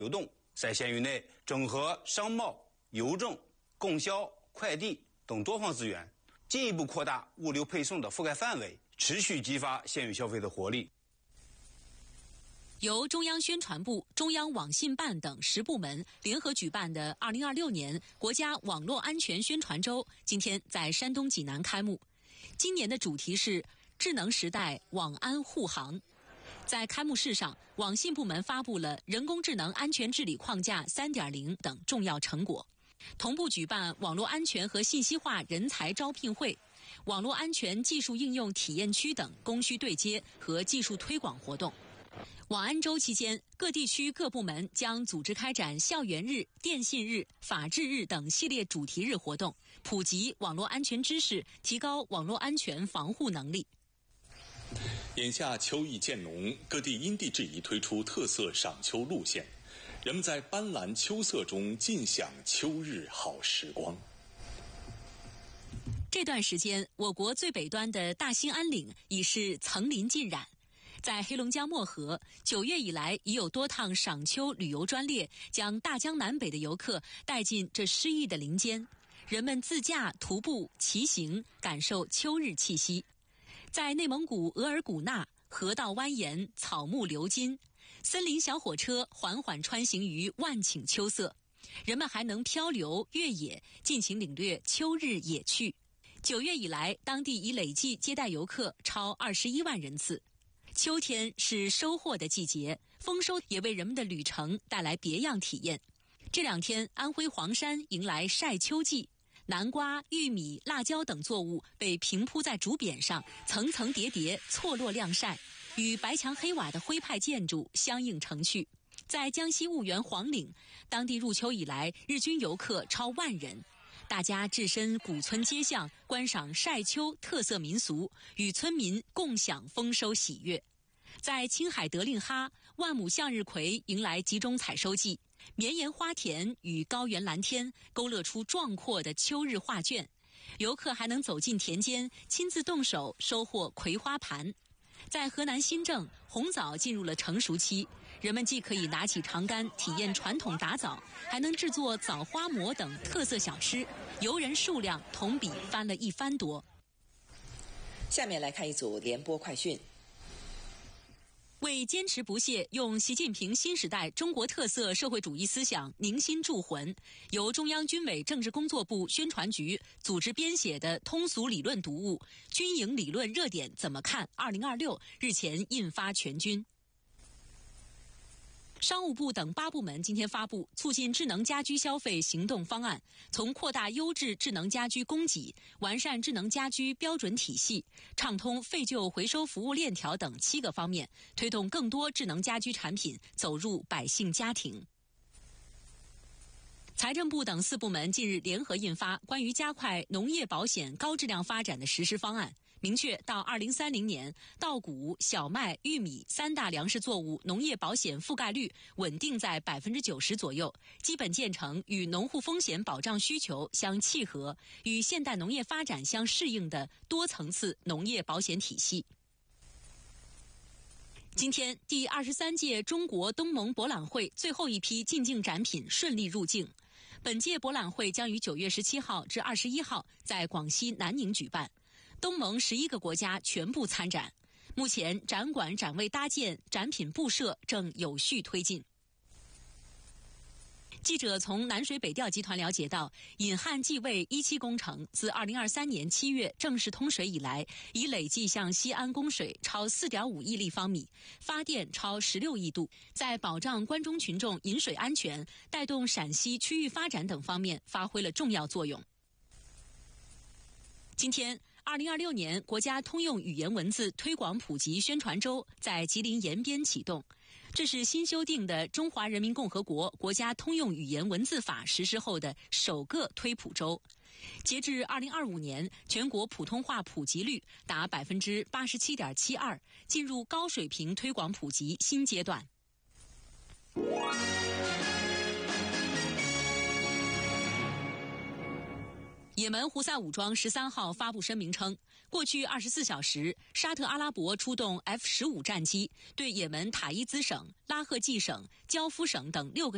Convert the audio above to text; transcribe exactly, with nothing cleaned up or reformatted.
流动，在县域内整合商贸、邮政、供销、快递等多方资源，进一步扩大物流配送的覆盖范围，持续激发县域消费的活力。 由中央宣传部、中央网信办等十部门联合举办的二零二六年国家网络安全宣传周，今天在山东济南开幕。今年的主题是智能时代网安护航。在开幕式上，网信部门发布了人工智能安全治理框架 三点零 等重要成果，同步举办网络安全和信息化人才招聘会、网络安全技术应用体验区等供需对接和技术推广活动。网安周期间，各地区各部门将组织开展校园日、电信日、法治日等系列主题日活动，普及网络安全知识，提高网络安全防护能力。 眼下秋意渐浓，各地因地制宜推出特色赏秋路线，人们在斑斓秋色中尽享秋日好时光。 这段时间，我国最北端的大兴安岭已是层林尽染。在黑龙江漠河，九月以来已有多趟赏秋旅游专列将大江南北的游客带进这诗意的林间，人们自驾、徒步、骑行，感受秋日气息。在内蒙古额尔古纳，河道蜿蜒，草木流金，森林小火车缓缓穿行于万顷秋色，人们还能漂流越野，尽情领略秋日野趣。九月以来，当地已累计接待游客超二十一万人次。秋天是收获的季节，丰收也为人们的旅程带来别样体验。这两天，安徽黄山迎来晒秋季，南瓜、玉米、辣椒等作物被平铺在竹匾上，层层叠叠错落晾晒，与白墙黑瓦的徽派建筑相映成趣。在江西婺源黄岭，当地入秋以来日均游客超万人。大家置身古村街巷，观赏晒秋特色民俗，与村民共享丰收喜悦。在青海德令哈，万亩向日葵迎来集中采收季，绵延花田与高原蓝天勾勒出壮阔的秋日画卷。游客还能走进田间，亲自动手收获葵花盘。在河南新郑，红枣进入了成熟期，人们既可以拿起长杆体验传统打枣，还能制作枣花馍等特色小吃，游人数量同比翻了一番多。 下面来看一组联播快讯。 为坚持不懈用习近平新时代中国特色社会主义思想凝心铸魂，由中央军委政治工作部宣传局组织编写的通俗理论读物《军营理论热点怎么看二零二六》日前印发全军。商务部等八部门今天发布促进智能家居消费行动方案，从扩大优质智能家居供给、完善智能家居标准体系、畅通废旧回收服务链条等七个方面，推动更多智能家居产品走入百姓家庭。财政部等四部门近日联合印发关于加快农业保险高质量发展的实施方案，明确到二零三零年，稻谷、小麦、玉米三大粮食作物农业保险覆盖率稳定在百分之九十左右，基本建成与农户风险保障需求相契合、与现代农业发展相适应的多层次农业保险体系。今天，第二十三届中国东盟博览会最后一批进境展品顺利入境。本届博览会将于九月十七号至二十一号在广西南宁举办，东盟十一个国家全部参展。目前，展馆展位搭建、展品布设正有序推进。记者从南水北调集团了解到，引汉济渭一期工程自二零二三年七月正式通水以来，已累计向西安供水超 四点五亿立方米，发电超十六亿度，在保障关中群众饮水安全、带动陕西区域发展等方面发挥了重要作用。今天，二零二六年国家通用语言文字推广普及宣传周在吉林延边启动。这是新修订的《中华人民共和国国家通用语言文字法》实施后的首个推普周。截至二零二五年，全国普通话普及率达百分之八十七点七二，进入高水平推广普及新阶段。也门胡塞武装十三号发布声明称，过去二十四小时，沙特阿拉伯出动 F 十五战机对也门塔伊兹省、拉赫济省、焦夫省等六个